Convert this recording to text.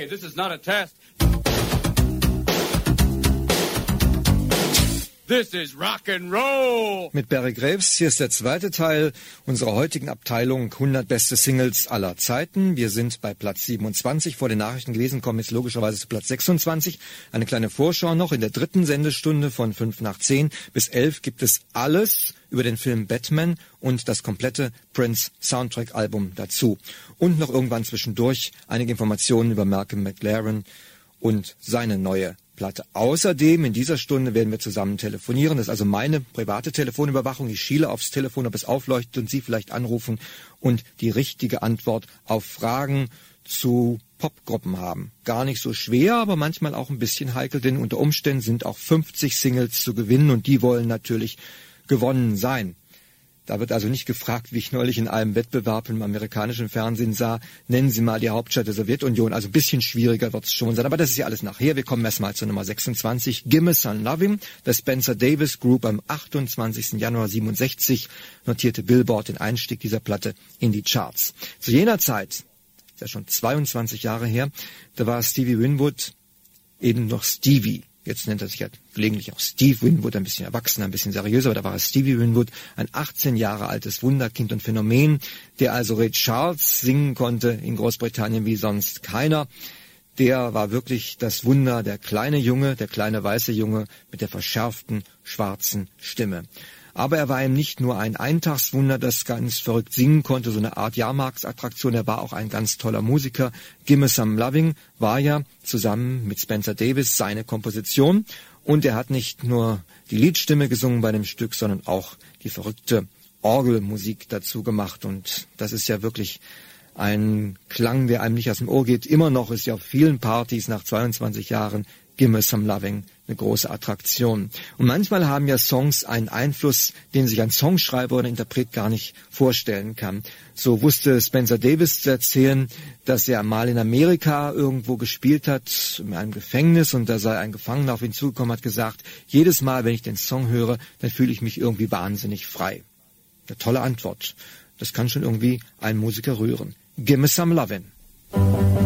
this is not a test. This is rock and roll. Mit Barry Graves, hier ist der zweite Teil unserer heutigen Abteilung 100 beste Singles aller Zeiten. Wir sind bei Platz 27. Vor den Nachrichten gelesen, kommen jetzt logischerweise zu Platz 26. Eine kleine Vorschau noch. In der dritten Sendestunde von 5 nach 10 bis 11 gibt es alles über den Film Batman und das komplette Prince Soundtrack-Album dazu. Und noch irgendwann zwischendurch einige Informationen über Malcolm McLaren und seine neue Platte. Außerdem in dieser Stunde werden wir zusammen telefonieren. Das ist also meine private Telefonüberwachung. Ich schiele aufs Telefon, ob es aufleuchtet und Sie vielleicht anrufen und die richtige Antwort auf Fragen zu Popgruppen haben. Gar nicht so schwer, aber manchmal auch ein bisschen heikel, denn unter Umständen sind auch 50 Singles zu gewinnen und die wollen natürlich gewonnen sein. Da wird also nicht gefragt, wie ich neulich in einem Wettbewerb im amerikanischen Fernsehen sah, nennen Sie mal die Hauptstadt der Sowjetunion. Also ein bisschen schwieriger wird es schon sein. Aber das ist ja alles nachher. Wir kommen erstmal zur Nummer 26. Gimme Some Lovin'. Der Spencer Davis Group am 28. Januar 67 notierte Billboard den Einstieg dieser Platte in die Charts. Zu jener Zeit, ist ja schon 22 Jahre her, da war Stevie Winwood eben noch Stevie. Jetzt nennt er sich ja gelegentlich auch Steve Winwood, ein bisschen erwachsener, ein bisschen seriöser, aber da war er Stevie Winwood, ein 18 Jahre altes Wunderkind und Phänomen, der also Ray Charles singen konnte in Großbritannien wie sonst keiner. Der war wirklich das Wunder, der kleine Junge, der kleine weiße Junge mit der verschärften schwarzen Stimme. Aber er war eben nicht nur ein Eintagswunder, das ganz verrückt singen konnte, so eine Art Jahrmarktsattraktion. Er war auch ein ganz toller Musiker. Gimme Some Lovin' war ja zusammen mit Spencer Davis seine Komposition. Und er hat nicht nur die Liedstimme gesungen bei dem Stück, sondern auch die verrückte Orgelmusik dazu gemacht. Und das ist ja wirklich ein Klang, der einem nicht aus dem Ohr geht. Immer noch ist ja auf vielen Partys nach 22 Jahren Gimme Some Lovin' eine große Attraktion. Und manchmal haben ja Songs einen Einfluss, den sich ein Songschreiber oder ein Interpret gar nicht vorstellen kann. So wusste Spencer Davis zu erzählen, dass er mal in Amerika irgendwo gespielt hat, in einem Gefängnis, und da sei ein Gefangener auf ihn zugekommen, hat gesagt, jedes Mal, wenn ich den Song höre, dann fühle ich mich irgendwie wahnsinnig frei. Eine tolle Antwort. Das kann schon irgendwie einen Musiker rühren. Gimme Some Lovin'.